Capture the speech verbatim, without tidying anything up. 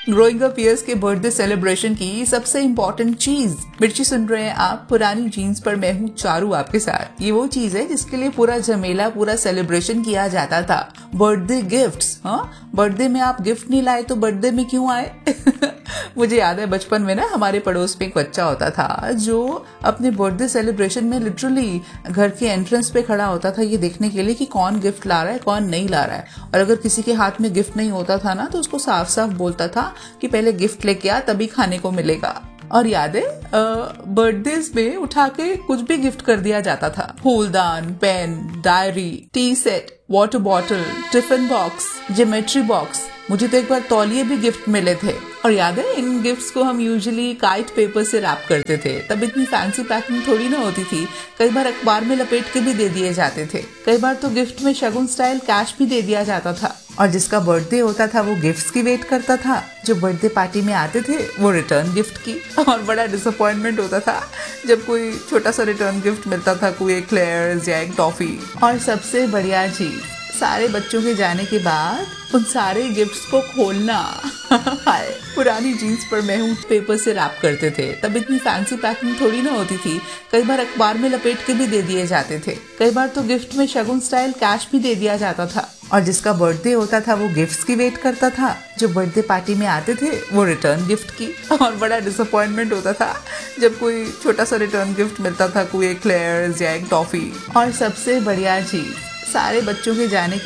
Growing up years के birthday celebration की सबसे इम्पोर्टेंट चीज। मिर्ची सुन रहे हैं आप पुरानी जीन्स पर, मैं हूँ चारू आपके साथ। ये वो चीज है जिसके लिए पूरा झमेला, पूरा सेलिब्रेशन किया जाता था। Birthday gifts. हाँ, बर्थडे में आप गिफ्ट नहीं लाए तो बर्थडे में क्यों आए? मुझे याद है बचपन में ना हमारे पड़ोस में एक बच्चा होता था जो अपने बर्थडे सेलिब्रेशन में लिटरली घर के एंट्रेंस पे खड़ा होता था ये देखने के लिए कि कौन गिफ्ट ला रहा है, कौन नहीं ला रहा है। और अगर किसी के हाथ में गिफ्ट नहीं होता था ना तो उसको साफ साफ बोलता था कि पहले गिफ्ट लेके आ, तभी खाने को मिलेगा। और याद है बर्थडेज में उठा के कुछ भी गिफ्ट कर दिया जाता था। फूलदान, pen, diary, T set, water bottle, tiffin box, geometry box. मुझे तो एक बार तौलिए भी गिफ्ट मिले थे। और याद है इन गिफ्ट्स को हम यूजुअली काइट पेपर से रैप करते थे। तब इतनी फैंसी पैकिंग थोड़ी ना होती थी। कई बार अखबार में लपेट के भी दे दिए जाते थे। कई बार तो गिफ्ट में शगुन स्टाइल कैश भी दे दिया जाता था। और जिसका बर्थडे होता था वो गिफ्ट्स की वेट करता था, जो बर्थडे पार्टी में आते थे वो रिटर्न गिफ्ट की। और बड़ा डिसअपॉइंटमेंट होता था जब कोई छोटा सा रिटर्न गिफ्ट मिलता था, कोई एक्लेयर्स या एक टॉफी। और सबसे बढ़िया चीज, सारे बच्चों के जाने के बाद उन सारे गिफ्ट्स को खोलना। हाय, पुरानी जीन्स पर मैं हूँ पेपर से रैप करते थे। तब इतनी फैंसी पैकिंग थोड़ी ना होती थी। कई बार अखबार में लपेट के भी दे दिए जाते थे। कई बार तो गिफ्ट में शगुन स्टाइल कैश भी दे दिया जाता था। और जिसका बर्थडे होता था वो गिफ्ट्स की वेट करता था, जो बर्थडे पार्टी में आते थे वो रिटर्न गिफ्ट की। और बड़ा डिसअपॉइंटमेंट होता था जब कोई छोटा सा रिटर्न गिफ्ट मिलता था, कोई एक्लेयर्स या एक टॉफी। और सबसे बढ़िया चीज, सारे बच्चों के जाने के